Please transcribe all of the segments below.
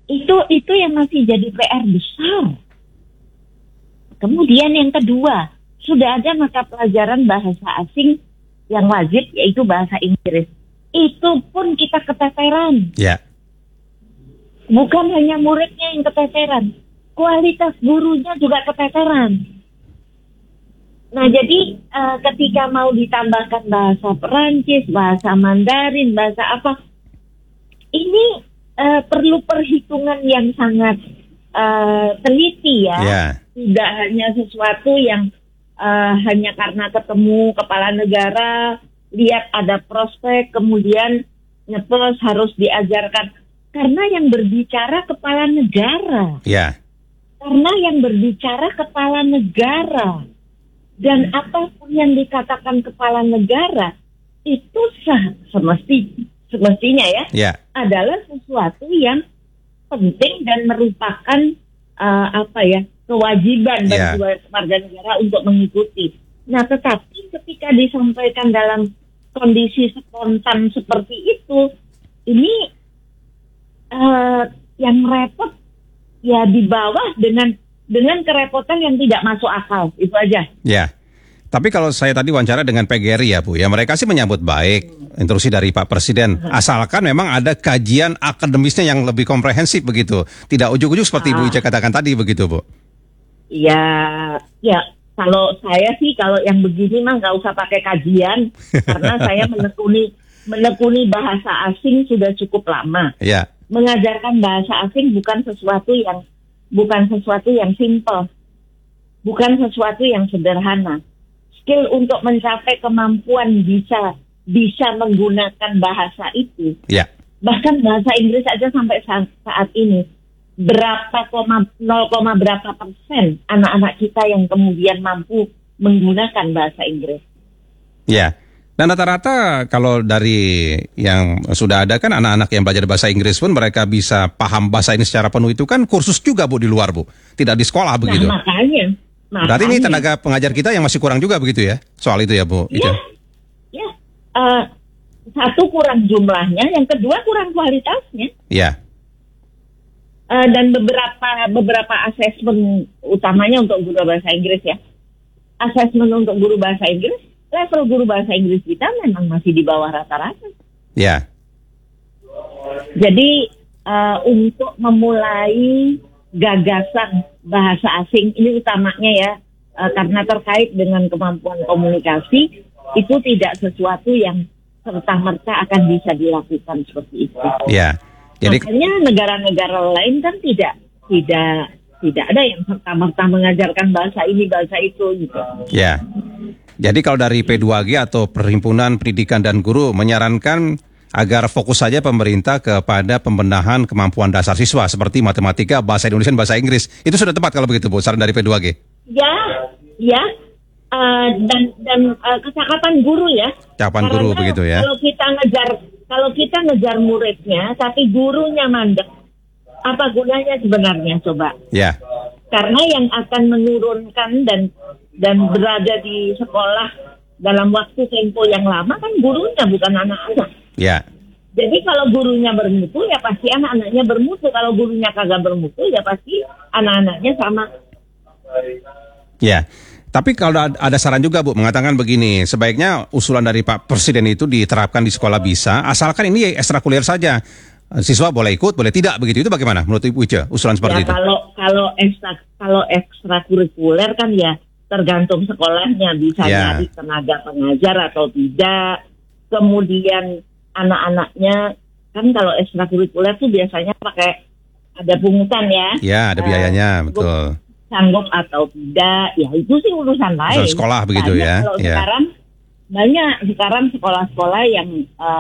Itu yang masih jadi PR besar. Kemudian yang kedua, sudah ada mata pelajaran bahasa asing yang wajib, yaitu bahasa Inggris. Itu pun kita keteteran. Ya. Bukan hanya muridnya yang keteteran, kualitas gurunya juga keteteran. Nah, jadi ketika mau ditambahkan bahasa Perancis, bahasa Mandarin, bahasa apa, ini perlu perhitungan yang sangat teliti ya. Yeah. Tidak hanya sesuatu yang hanya karena ketemu kepala negara, lihat ada prospek, kemudian nyeplos harus diajarkan. Karena yang berbicara kepala negara. Yeah. Karena yang berbicara kepala negara. Dan apapun yang dikatakan kepala negara, itu semestinya ya, adalah sesuatu yang penting dan merupakan kewajiban bagi warga negara untuk mengikuti. Nah, tetapi ketika disampaikan dalam kondisi spontan seperti itu, ini yang repot ya di bawah dengan kerepotan yang tidak masuk akal, itu aja. Ya. Tapi kalau saya tadi wawancara dengan PGRI ya Bu, ya mereka sih menyambut baik instruksi dari Pak Presiden. Asalkan memang ada kajian akademisnya yang lebih komprehensif begitu. Tidak ujuk-ujuk seperti Bu Ica katakan tadi begitu Bu. Ya kalau saya sih kalau yang begini mah nggak usah pakai kajian. Karena saya menekuni bahasa asing sudah cukup lama. Ya. Mengajarkan bahasa asing bukan sesuatu yang simple. Bukan sesuatu yang sederhana. Skill untuk mencapai kemampuan bisa menggunakan bahasa itu. Ya. Bahkan bahasa Inggris aja sampai saat ini berapa persen anak-anak kita yang kemudian mampu menggunakan bahasa Inggris. Ya. Dan rata-rata kalau dari yang sudah ada kan anak-anak yang belajar bahasa Inggris pun mereka bisa paham bahasa ini secara penuh itu kan kursus juga Bu di luar Bu. Tidak di sekolah begitu. Nah, makanya. Berarti ini tenaga pengajar kita yang masih kurang juga begitu ya? Soal itu ya Bu? Ya. Satu kurang jumlahnya, yang kedua kurang kualitasnya. Ya. Dan beberapa asesmen utamanya untuk guru bahasa Inggris ya. Asesmen untuk guru bahasa Inggris, level guru bahasa Inggris kita memang masih di bawah rata-rata. Ya. Jadi untuk memulai gagasan bahasa asing ini utamanya ya karena terkait dengan kemampuan komunikasi, itu tidak sesuatu yang serta-merta akan bisa dilakukan seperti itu. Ya. Jadi makanya negara-negara lain kan tidak ada yang serta-merta mengajarkan bahasa ini bahasa itu gitu. Ya. Jadi kalau dari P2G atau Perhimpunan Pendidikan dan Guru menyarankan agar fokus saja pemerintah kepada pembenahan kemampuan dasar siswa seperti matematika, bahasa Indonesia, dan bahasa Inggris. Itu sudah tepat kalau begitu Bu, saran dari P2G? Ya. Dan kecakapan guru ya. Cakapan guru begitu ya. Kalau kita ngejar muridnya, tapi gurunya mandek, apa gunanya sebenarnya coba? Ya. Karena yang akan menurunkan dan berada di sekolah dalam waktu tempo yang lama kan gurunya bukan anak-anak. Ya. Jadi kalau gurunya bermutu ya pasti anak-anaknya bermutu. Kalau gurunya kagak bermutu ya pasti anak-anaknya sama. Ya. Tapi kalau ada saran juga Bu mengatakan begini, sebaiknya usulan dari Pak Presiden itu diterapkan di sekolah bisa, asalkan ini ekstrakurikuler saja. Siswa boleh ikut, boleh tidak begitu. Itu bagaimana menurut Ibu Ica usulan seperti itu? Kalau ekstrakurikuler kan ya tergantung sekolahnya, bisa nyari tenaga pengajar atau tidak. Kemudian anak-anaknya kan kalau ekstrakurikuler tuh biasanya pakai ada pungutan ya. Ya, ada biayanya, betul. Sanggup atau tidak, ya itu sih urusan lain. Urusan sekolah begitu ya. Kalau sekarang sekolah-sekolah yang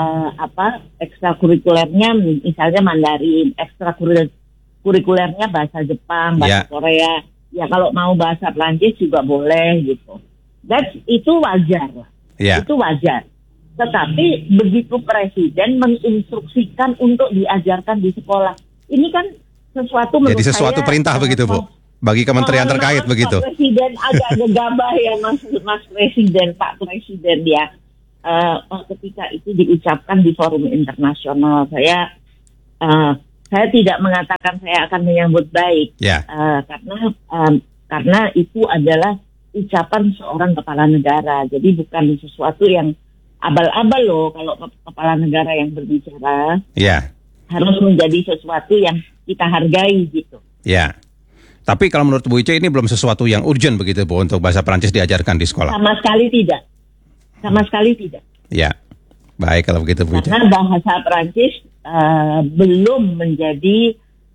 ekstrakurikulernya misalnya Mandarin, ekstrakurikulernya bahasa Jepang, bahasa Korea. Ya kalau mau bahasa Perancis juga boleh gitu. Itu wajar lah. Yeah. Itu wajar. Tetapi begitu Presiden menginstruksikan untuk diajarkan di sekolah, ini kan sesuatu menurut jadi sesuatu saya, perintah begitu Bu, bagi kementerian terkait begitu. Pak Presiden agak gegabah ya Mas Presiden, Pak Presiden ya. Ketika itu diucapkan di forum internasional, saya saya tidak mengatakan saya akan menyambut baik, karena itu adalah ucapan seorang kepala negara. Jadi bukan sesuatu yang abal-abal loh kalau kepala negara yang berbicara. Harus menjadi sesuatu yang kita hargai gitu. Tapi kalau menurut Bu Ice ini belum sesuatu yang urgent begitu Bu untuk bahasa Prancis diajarkan di sekolah? Sama sekali tidak. Baik kalau begitu Bu Ice. Karena bahasa Prancis belum menjadi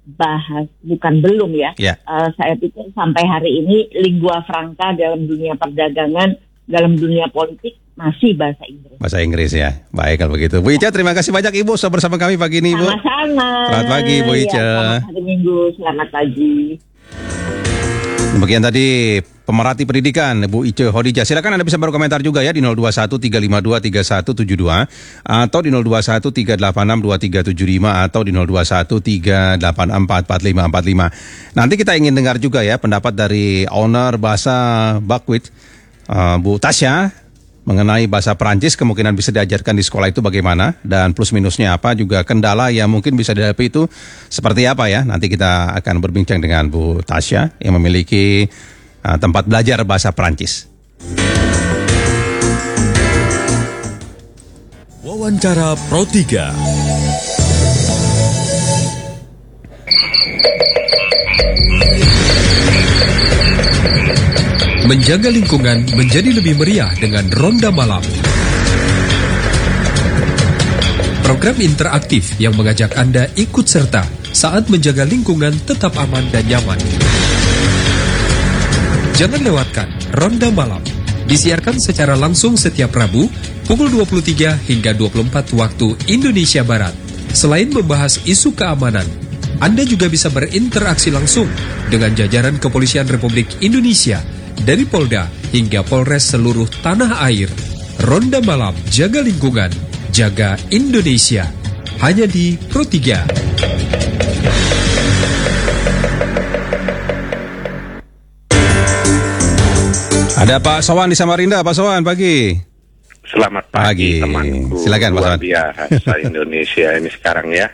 saya pikir sampai hari ini lingua franca dalam dunia perdagangan, dalam dunia politik masih bahasa Inggris. Bahasa Inggris ya. Baik kalau begitu. Bu Ice, terima kasih banyak Ibu sudah bersama kami pagi ini, Bu. Sama-sama. Selamat pagi Bu Ice. Selamat hari Minggu, selamat pagi. Demikian tadi pemerhati pendidikan Bu Ice Khadijah. Silakan Anda bisa berkomentar juga ya di 0213523172 atau di 0213862375 atau di 0213844545. Nanti kita ingin dengar juga ya pendapat dari owner Bahasa Bakwit, Bu Tasya, mengenai bahasa Perancis kemungkinan bisa diajarkan di sekolah itu bagaimana dan plus minusnya apa, juga kendala yang mungkin bisa dihadapi itu seperti apa ya. Nanti kita akan berbincang dengan Bu Tasya yang memiliki tempat belajar bahasa Perancis. Wawancara Pro 3. Menjaga lingkungan menjadi lebih meriah dengan Ronda Malam. Program interaktif yang mengajak Anda ikut serta saat menjaga lingkungan tetap aman dan nyaman. Jangan lewatkan Ronda Malam. Disiarkan secara langsung setiap Rabu pukul 23 hingga 24 waktu Indonesia Barat. Selain membahas isu keamanan, Anda juga bisa berinteraksi langsung dengan jajaran Kepolisian Republik Indonesia dari Polda hingga Polres seluruh tanah air. Ronda Malam, jaga lingkungan, jaga Indonesia. Hanya di Pro 3. Ada Pak Sowan di Samarinda. Pak Sowan, pagi. Selamat pagi temanku. Silakan Pak Sowan. Luar biasa Indonesia ini sekarang ya.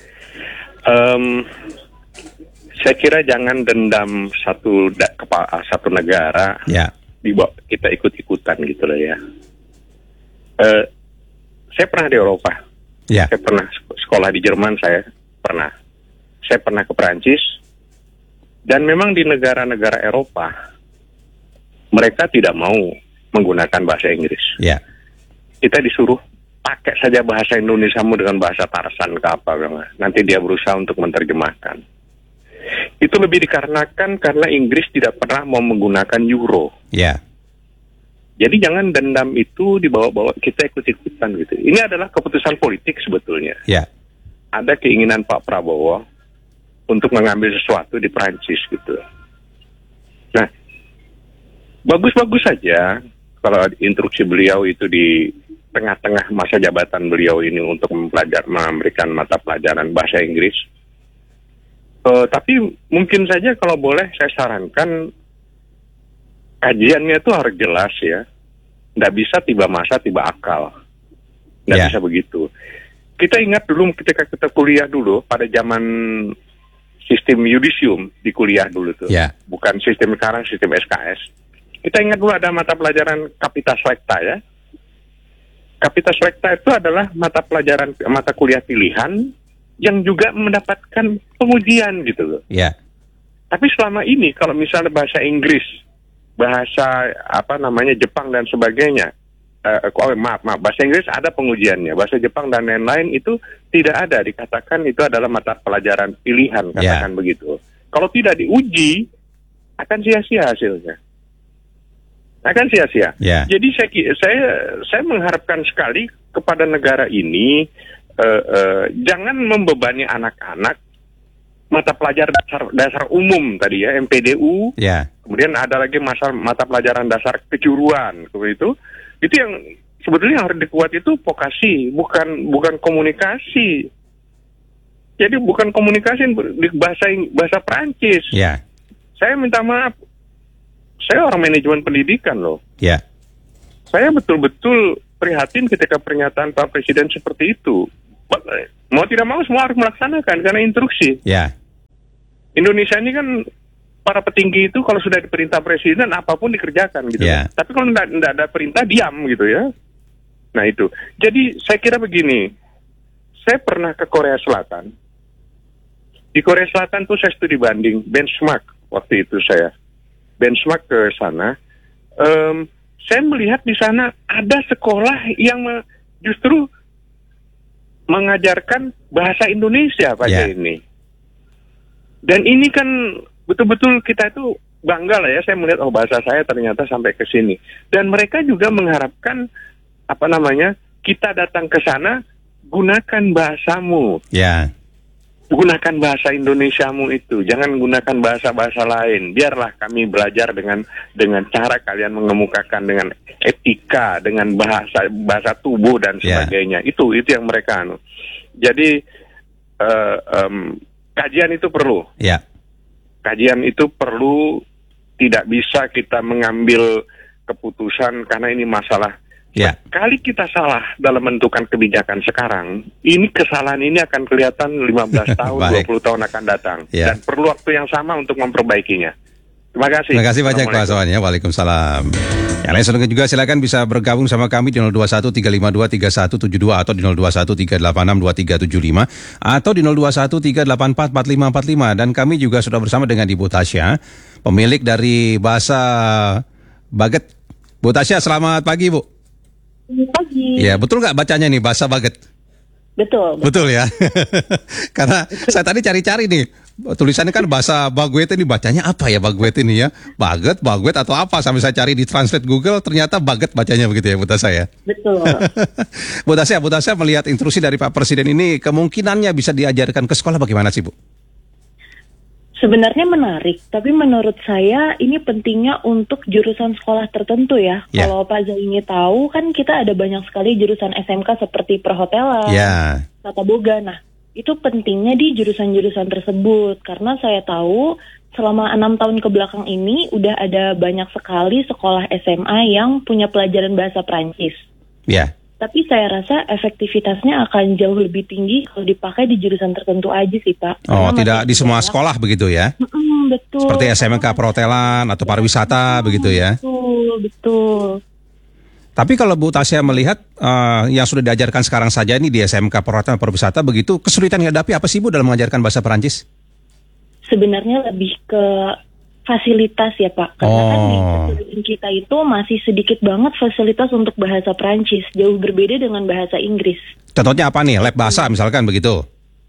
Saya kira jangan dendam satu negara, dibawa kita ikut-ikutan gitu loh ya. Saya pernah di Eropa, saya pernah sekolah di Jerman, saya pernah ke Perancis, dan memang di negara-negara Eropa mereka tidak mau menggunakan bahasa Inggris. Kita disuruh pakai saja bahasa Indonesiamu dengan bahasa Tarsan ke apa, nanti dia berusaha untuk menerjemahkan. Itu lebih dikarenakan karena Inggris tidak pernah mau menggunakan euro. Jadi jangan dendam itu dibawa-bawa kita ikut-ikutan gitu. Ini adalah keputusan politik sebetulnya. Ada keinginan Pak Prabowo untuk mengambil sesuatu di Prancis gitu. Nah, bagus-bagus saja kalau instruksi beliau itu di tengah-tengah masa jabatan beliau ini untuk memberikan mata pelajaran bahasa Inggris. Tapi mungkin saja kalau boleh saya sarankan kajiannya itu harus jelas ya. Nggak bisa tiba masa tiba akal. Nggak bisa begitu. Kita ingat dulu ketika kita kuliah dulu pada zaman sistem yudisium di kuliah dulu tuh. Bukan sistem sekarang, sistem SKS. Kita ingat dulu ada mata pelajaran Capitas Recta ya. Capitas Recta itu adalah mata kuliah pilihan yang juga mendapatkan pengujian gitu loh. Tapi selama ini kalau misalnya bahasa Inggris, bahasa Jepang dan sebagainya, bahasa Inggris ada pengujiannya, bahasa Jepang dan lain-lain itu tidak ada, dikatakan itu adalah mata pelajaran pilihan, katakan begitu. Kalau tidak diuji, akan sia-sia hasilnya. Jadi saya mengharapkan sekali kepada negara ini, jangan membebani anak-anak mata pelajaran dasar umum tadi ya, MPDU. Kemudian ada lagi mata pelajaran dasar kejuruan seperti itu yang sebetulnya harus dikuat itu vokasi, bukan komunikasi. Jadi bukan komunikasi di bahasa Prancis. Saya minta maaf, saya orang manajemen pendidikan loh. Saya betul-betul prihatin ketika pernyataan Pak Presiden seperti itu. mau tidak mau semua harus melaksanakan karena instruksi. Ya. Indonesia ini kan para petinggi itu kalau sudah diperintah presiden apapun dikerjakan gitu. Yeah. Tapi kalau tidak ada perintah diam gitu ya. Nah itu. Jadi saya kira begini. Saya pernah ke Korea Selatan. Di Korea Selatan tuh saya studi banding benchmark waktu itu saya. Benchmark ke sana. Saya melihat di sana ada sekolah yang justru mengajarkan bahasa Indonesia pada ini. Dan ini kan betul-betul kita itu bangga lah ya, saya melihat bahasa saya ternyata sampai ke sini. Dan mereka juga mengharapkan kita datang ke sana gunakan bahasamu. Ya. Gunakan bahasa Indonesiamu itu, jangan gunakan bahasa-bahasa lain. Biarlah kami belajar dengan cara kalian mengemukakan dengan etika, dengan bahasa tubuh dan sebagainya. Itu yang mereka Jadi kajian itu perlu. Ya. Kajian itu perlu, tidak bisa kita mengambil keputusan karena ini masalah. Ya. Kali kita salah dalam menentukan kebijakan sekarang, ini kesalahan ini akan kelihatan 15 tahun, 20 tahun akan datang. Ya. Dan perlu waktu yang sama untuk memperbaikinya. Terima kasih. Terima kasih banyak Pak Sowan ya. Waalaikumsalam. Yang lain sedang juga silakan bisa bergabung sama kami di 0213523172 atau di 0213862375 atau di 0213844545 dan kami juga sudah bersama dengan Ibu Tasya, pemilik dari Bahasa Baget. Bu Tasya, selamat pagi Bu. Pagi. Ya, betul nggak bacanya nih Bahasa Baget? Betul. Betul ya. Karena saya tadi cari-cari nih. Tulisannya kan bahasa Baguet ini, bacanya apa ya Baguet ini ya? Baget atau apa? Sampai saya cari di translate Google, ternyata Baget bacanya begitu ya Bu Tasya ya? Betul. Bu Tasya melihat instruksi dari Pak Presiden ini, kemungkinannya bisa diajarkan ke sekolah bagaimana sih Bu? Sebenarnya menarik, tapi menurut saya ini pentingnya untuk jurusan sekolah tertentu ya. Kalau Pak Zaini tahu kan kita ada banyak sekali jurusan SMK seperti perhotelan, tata boga. Nah, itu pentingnya di jurusan-jurusan tersebut karena saya tahu selama 6 tahun ke belakang ini udah ada banyak sekali sekolah SMA yang punya pelajaran bahasa Prancis. Ya. Tapi saya rasa efektivitasnya akan jauh lebih tinggi kalau dipakai di jurusan tertentu aja sih Pak. Oh, tidak di semua sekolah begitu ya? Betul. Seperti SMK perhotelan atau pariwisata begitu ya? Betul. Tapi kalau Bu Tasya melihat yang sudah diajarkan sekarang saja ini di SMK perhotelan pariwisata begitu, kesulitan yang dihadapi apa sih Bu dalam mengajarkan bahasa Perancis? Sebenarnya lebih ke fasilitas ya Pak, karena kan di jurusan kita itu masih sedikit banget fasilitas untuk bahasa Prancis, jauh berbeda dengan bahasa Inggris. Contohnya apa nih, lab bahasa misalkan begitu?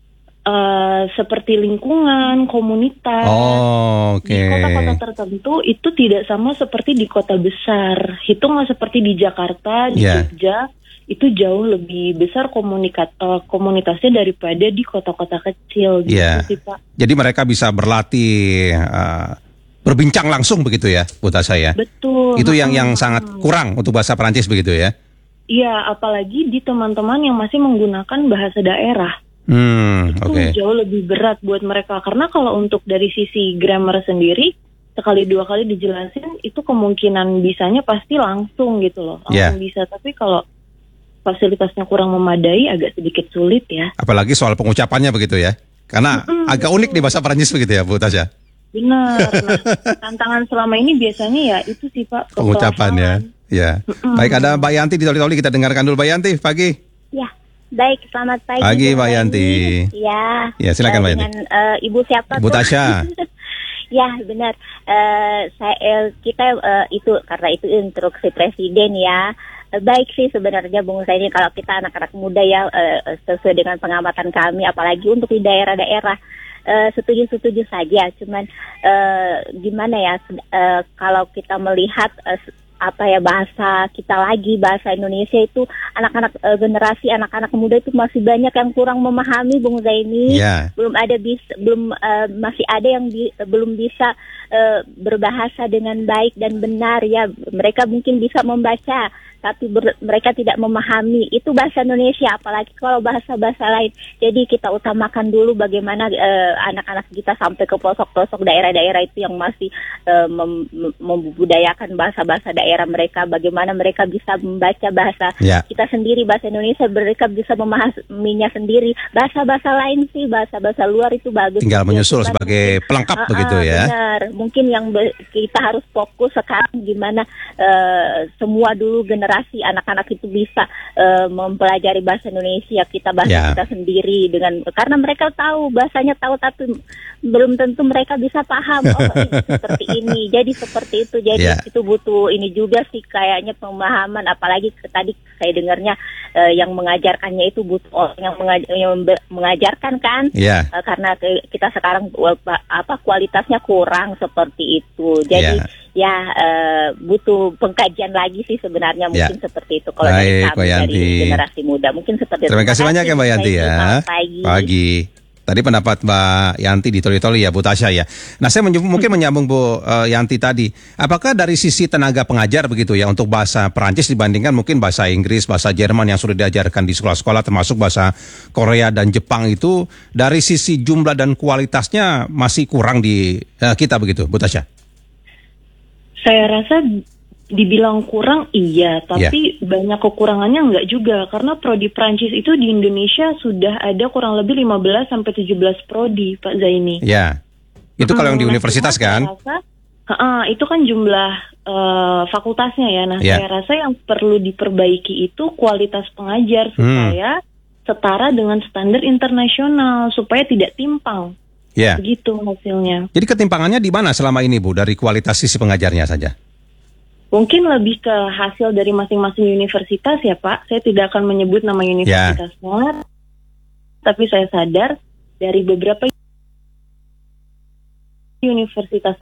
Seperti lingkungan, komunitas. Di kota-kota tertentu itu tidak sama seperti di kota besar. Itu nggak seperti di Jakarta, di Jogja, itu jauh lebih besar komunitasnya daripada di kota-kota kecil. Gitu sih Pak. Jadi mereka bisa berlatih berbincang langsung begitu ya, Bu Tasya ya? Betul. Itu yang sangat kurang untuk bahasa Perancis begitu ya? Iya, apalagi di teman-teman yang masih menggunakan bahasa daerah. Itu jauh lebih berat buat mereka. Karena kalau untuk dari sisi grammar sendiri, sekali dua kali dijelasin, itu kemungkinan bisanya pasti langsung gitu loh. Langsung bisa, tapi kalau fasilitasnya kurang memadai, agak sedikit sulit ya. Apalagi soal pengucapannya begitu ya? Karena agak unik di bahasa Perancis begitu ya, Bu Tasya? Benar. Nah, tantangan selama ini biasanya ya itu sih Pak, pengucapan ya. Baik, ada Mbak Yanti di Toli-Toli, kita dengarkan dulu Mbak Yanti, pagi. Ya, baik, selamat pagi. Pagi Mbak Yanti. Ya, silakan Mbak Yanti. Dengan Ibu siapa? Ibu Tasya. Ya, benar. Kita itu karena itu instruksi Presiden ya. Baik sih sebenarnya Bung Zaini, kalau kita anak-anak muda ya sesuai dengan pengamatan kami, apalagi untuk di daerah-daerah. Setuju saja, cuman gimana ya, kalau kita melihat bahasa kita lagi, bahasa Indonesia itu anak-anak generasi anak-anak muda itu masih banyak yang kurang memahami Bung Zaini. Masih ada yang belum bisa berbahasa dengan baik dan benar ya. Mereka mungkin bisa membaca tapi mereka tidak memahami itu bahasa Indonesia, apalagi kalau bahasa-bahasa lain. Jadi kita utamakan dulu bagaimana anak-anak kita sampai ke pelosok-pelosok daerah-daerah itu yang masih membudayakan bahasa-bahasa daerah mereka, bagaimana mereka bisa membaca bahasa kita sendiri, bahasa Indonesia, mereka bisa memahaminya sendiri. Bahasa-bahasa lain sih, bahasa-bahasa luar itu bagus. Tinggal menyusul sebagai pelengkap begitu ya. Benar. Mungkin yang kita harus fokus sekarang gimana semua dulu generasi anak-anak itu bisa mempelajari bahasa Indonesia, kita bahasa kita sendiri, dengan karena mereka tahu bahasanya tapi belum tentu mereka bisa paham seperti ini. Jadi seperti itu. Jadi itu butuh ini juga sih kayaknya pemahaman, apalagi tadi saya dengarnya yang mengajarkannya itu butuh orang yang mengajarkan kan. Karena kita sekarang kualitasnya kurang seperti itu. Jadi butuh pengkajian lagi sih sebenarnya, mungkin seperti itu kalau dari kami dari generasi muda, mungkin seperti itu. Terima kasih banyak ya Mbak Yanti ya. Pagi. Tadi pendapat Mbak Yanti di Toli-Toli ya, Bu Tasya ya. Nah saya mungkin menyambung Bu Yanti tadi. Apakah dari sisi tenaga pengajar begitu ya untuk bahasa Perancis dibandingkan mungkin bahasa Inggris, bahasa Jerman yang sudah diajarkan di sekolah-sekolah termasuk bahasa Korea dan Jepang itu dari sisi jumlah dan kualitasnya masih kurang di kita begitu Bu Tasya? Saya rasa dibilang kurang iya, tapi banyak kekurangannya enggak juga, karena prodi Prancis itu di Indonesia sudah ada kurang lebih 15 sampai 17 prodi, Pak Zaini. Ya. Itu kalau yang di universitas kan? Itu kan jumlah fakultasnya ya. Nah, saya rasa yang perlu diperbaiki itu kualitas pengajar supaya setara dengan standar internasional, supaya tidak timpang. Begitu hasilnya. Jadi ketimpangannya di mana selama ini Bu, dari kualitas sisi pengajarnya saja? Mungkin lebih ke hasil dari masing-masing universitas ya Pak. Saya tidak akan menyebut nama universitasnya, tapi saya sadar dari beberapa universitas